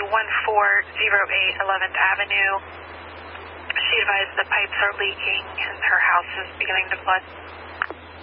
1408 11th Avenue. She advised the pipes are leaking and her house is beginning to flood.